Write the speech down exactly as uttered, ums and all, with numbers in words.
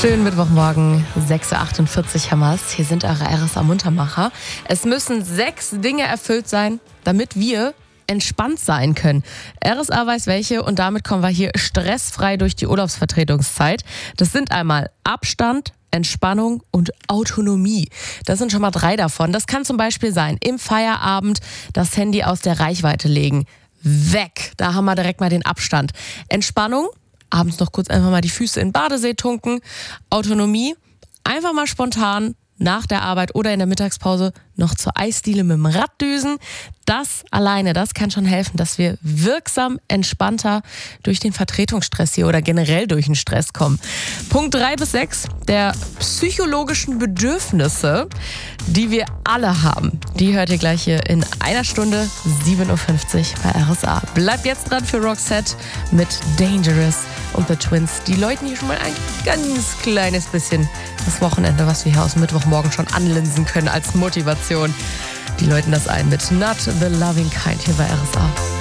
Schönen Mittwochmorgen, sechs Uhr achtundvierzig haben wir's. Hier sind eure R S A-Muntermacher. Es müssen sechs Dinge erfüllt sein, damit wir entspannt sein können. R S A weiß welche und damit kommen wir hier stressfrei durch die Urlaubsvertretungszeit. Das sind einmal Abstand, Entspannung und Autonomie. Das sind schon mal drei davon. Das kann zum Beispiel sein, im Feierabend das Handy aus der Reichweite legen. Weg! Da haben wir direkt mal den Abstand. Entspannung, abends noch kurz einfach mal die Füße in den Badesee tunken. Autonomie, einfach mal spontan nach der Arbeit oder in der Mittagspause noch zur Eisdiele mit dem Rad düsen. Das alleine, das kann schon helfen, dass wir wirksam entspannter durch den Vertretungsstress hier oder generell durch den Stress kommen. Punkt drei bis sechs, der psychologischen Bedürfnisse, die wir alle haben. Die hört ihr gleich hier in einer Stunde, sieben Uhr fünfzig bei R S A. Bleibt jetzt dran für Roxette mit Dangerous und The Twins. Die läuten hier schon mal ein ganz kleines bisschen das Wochenende, was wir hier aus Mittwochmorgen schon anlinsen können als Motivation. Die läuten das ein mit Not the Loving Kind hier bei R S A.